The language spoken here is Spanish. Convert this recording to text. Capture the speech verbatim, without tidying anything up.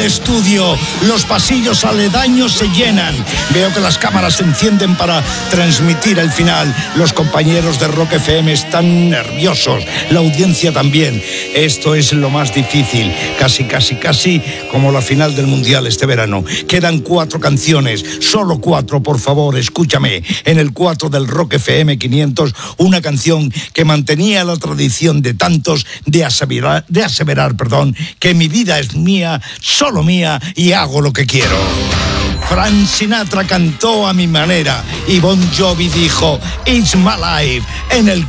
estudio. Los pasillos aledaños se llenan. Veo que las cámaras se encienden para transmitir el final. Los compañeros de Rock F M están nerviosos. La audiencia también. Esto es lo más difícil. Casi, casi, casi como la final del Mundial este verano. Quedan cuatro canciones. Solo cuatro, por favor, escúchame. En el cuatro del Rock F M quinientos, una canción que mantenía la tradición de tantos de aseverar, de aseverar, perdón, que mi vida es mía, solo mía, y hago lo que quiero. Frank Sinatra cantó a mi manera y Bon Jovi dijo It's My Life en el